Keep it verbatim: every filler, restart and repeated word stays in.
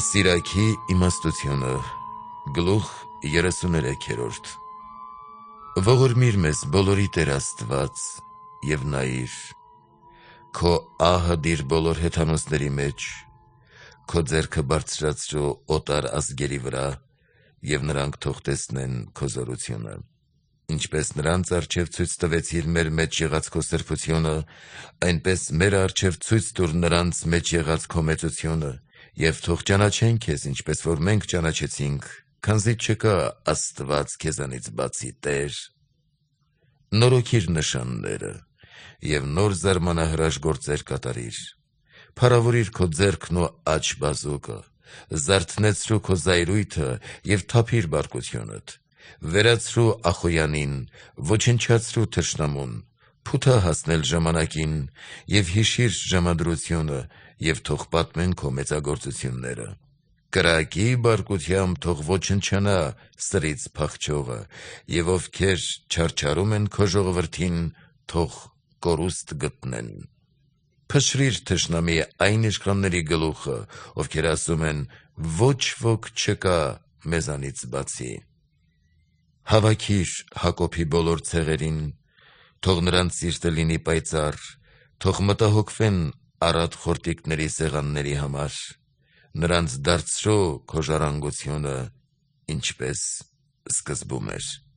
Սիրակի իմաստությունը գլուխ երեսուներեքերորդ Ողորմիր մեզ բոլորի Տեր Աստված և նայիր քո ահը դիր բոլոր հեթանոսների մեջ, քո ձեռքը բարձրացրու օտար ազգերի վրա և նրանք թող տեսնեն քո զորությունը, ինչպես նրանց առջև ցույց տվեցիր մեր մեջ եղած քո սրբությունը, այնպես մեր առջև ցույց տուր նրանց մեջ եղած քո մեծությունը և թող ճանաչեն քեզ, ինչպես որ մենք ճանաչեցինք, քանզի չկա Աստված քեզանից բացի Տեր: Նորոգիր նշանները և նոր զարմանահրաշ գործեր կատարիր: Փառավորիր քո ձեռքն ու աջ բազուկը, զարթնեցրու քո զայրույթը և թափիր բարկությունդ: Վերացրու Ախոյանին, ոչնչացրու թշնամուն, փութա հասնել ժամանակին և հիշիր ժամադրությունը և թող պատմեն քո մեծագործությունները: Կրակի բարկությամբ թող ոչնչանա սրից փախչողը և ովքեր չարչարում են քո ժողովրդին, թող կորուստ գտնեն: Փշրիր թշնամի այն իշխանների գլուխը, ովքեր ասում են. ոչ ոք չկա մեզանից բացի: Հավաքիր Հակոբի բոլոր ցեղերին, թող նրանց սիրտը լինի պայծառ, թող մտահոգվեն առատ խորտիկների սեղանների համար: Նրանց դարձրու քո ժառանգությունը, ինչպես սկզբում էր: